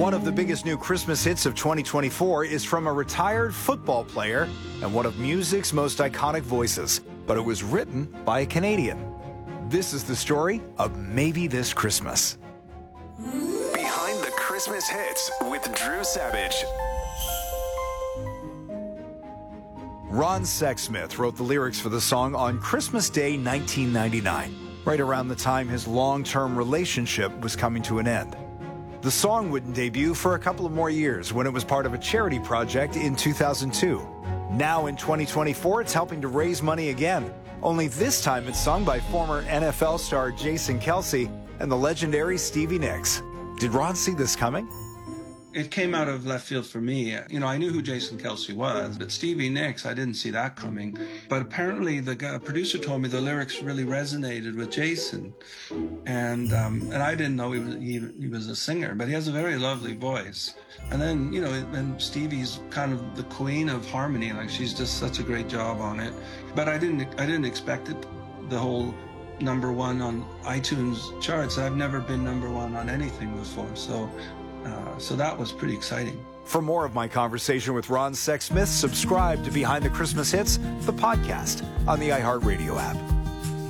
One of the biggest new Christmas hits of 2024 is from a retired football player and one of music's most iconic voices, but it was written by a Canadian. This is the story of Maybe This Christmas. Behind the Christmas Hits with Drew Savage. Ron Sexsmith wrote the lyrics for the song on Christmas Day 1999, right around the time his long-term relationship was coming to an end. The song wouldn't debut for a couple of more years when it was part of a charity project in 2002. Now in 2024, it's helping to raise money again. Only this time it's sung by former NFL star Jason Kelce and the legendary Stevie Nicks. Did Ron see this coming? It came out of left field for me. I knew who Jason Kelce was, but Stevie Nicks, I didn't see that coming. But apparently the producer told me the lyrics really resonated with Jason. And I didn't know he was a singer, but he has a very lovely voice. And then, and Stevie's kind of the queen of harmony. Like, she's just such a great job on it. But I didn't expect it, the whole number one on iTunes charts. I've never been number one on anything before. So that was pretty exciting. For more of my conversation with Ron Sexsmith, subscribe to Behind the Christmas Hits, the podcast, on the iHeartRadio app.